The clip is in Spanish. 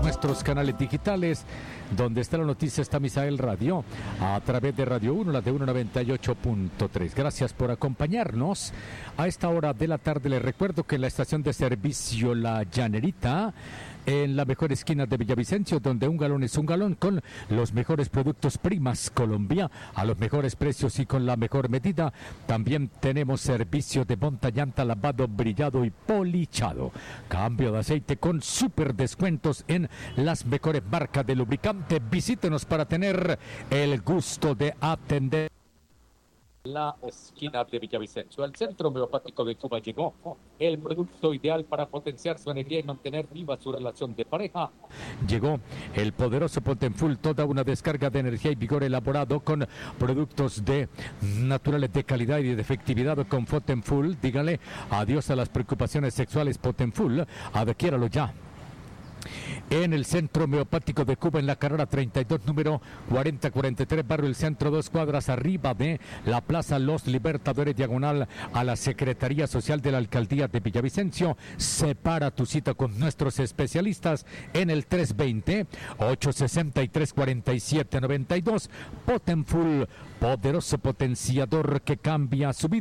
nuestros canales digitales. Donde está la noticia está Misael Radio, a través de Radio 1, la de 198.3. Gracias por acompañarnos a esta hora de la tarde. Les recuerdo que en la estación de servicio La Llanerita, en la mejor esquina de Villavicencio, donde un galón es un galón, con los mejores productos Primas Colombia, a los mejores precios y con la mejor medida. También tenemos servicio de monta, llanta, lavado, brillado y polichado. Cambio de aceite con super descuentos en las mejores marcas de lubricante. Visítenos para tener el gusto de atender. La esquina de Villavicencio, al Centro Homeopático de Cuba llegó el producto ideal para potenciar su energía y mantener viva su relación de pareja. Llegó el poderoso Potenfull, toda una descarga de energía y vigor elaborado con productos naturales de calidad y de efectividad con Potenfull. Dígale adiós a las preocupaciones sexuales. Potenfull, adquiéralo ya. En el Centro Homeopático de Cuba, en la carrera 32, número 4043, barrio El Centro, 2 cuadras arriba de la Plaza Los Libertadores, diagonal a la Secretaría Social de la Alcaldía de Villavicencio. Separa tu cita con nuestros especialistas en el 320-863-4792. Potenfull, poderoso potenciador que cambia su vida.